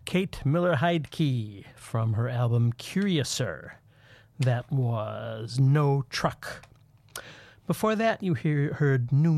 Kate Miller-Heidke from her album Curiouser. That was No Truck. Before that, you heard new